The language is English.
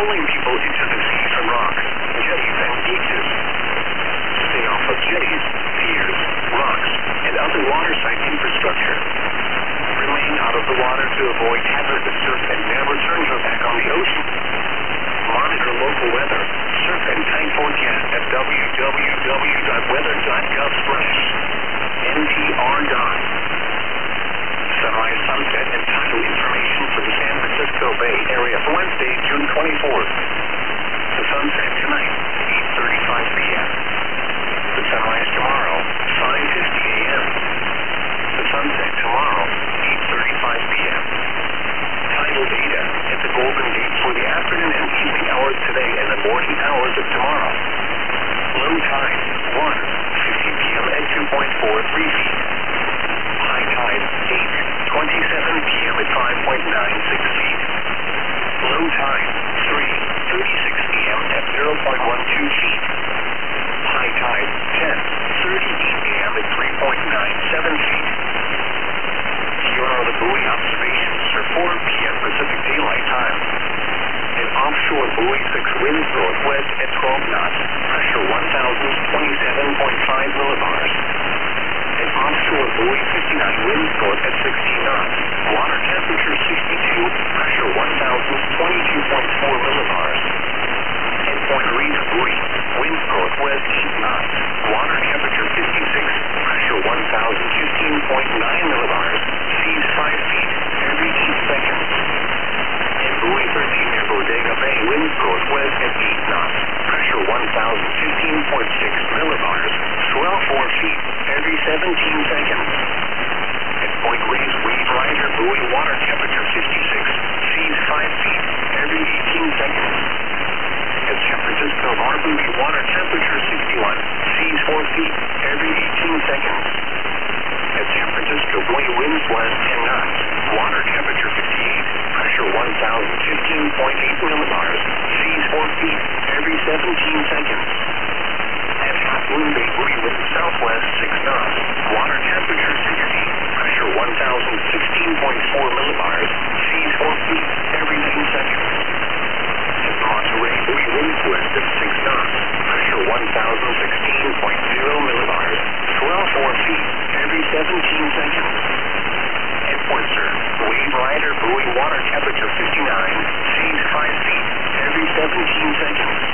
pulling people into the sea from rocks, jetties, and beaches. Stay off of jetties, piers, rocks, and other waterside infrastructure. Remain out of the water to avoid hazardous surf and never turn your back on the ocean. Monitor local weather, surf and tide forecast at www.weather.gov/NPR. Sunrise, sunset, and tidal information for the San Francisco Bay Area for Wednesday, June 24th. The sunset tonight, 8:35 p.m. The sunrise tomorrow, 5:50 a.m. The sunset tomorrow, 8:35 p.m. Tidal data at the Golden Gate for the afternoon and evening hours today and the morning hours of tomorrow. Low tide, 1:50 p.m. at 2.43 feet. High tide, 8:27 p.m. at 5.96 feet. Low tide, 3:36 p.m. at 0.12 feet. High tide, 10:38 a.m. at 3.97 feet. Here are the buoy observations for 4 p.m. Pacific Daylight Time. An offshore buoy 6 winds northwest at 12 knots, pressure 1,027.5 millibars. An offshore buoy 59 winds north at 16 knots, water temperature 62, pressure 1,022.4 millibars. And Point Rita buoy, winds northwest 8 knots, water temperature 56, pressure 1,015.9 millibars, seas 5 feet every 8 seconds. And buoy 13 near Bodega Bay, winds northwest at 8 knots, pressure 1,015.6 millibars, swell 4 feet every 17 seconds. At Point Reyes Wave Rider buoy, water temperature 56, seas 5 feet every 18 seconds. At San Francisco Harbor, water temperature 61, seas 4 feet every 18 seconds. At San Francisco buoy, winds west 10 knots, water temperature 58, pressure 1,015.8 millibars, seas 4 feet every 17 seconds. At Half Moon Bay buoy, winds southwest 6 knots, water temperature 60, pressure 1,016.4 millibars, seas 4 feet every 9 seconds. At Monterey buoy, winds west at 6 knots, pressure 1,016.0 millibars, swell 4 feet every 17 seconds. At Point Sur, Wave Rider buoy, water temperature 59, seas 5 feet every 17 seconds.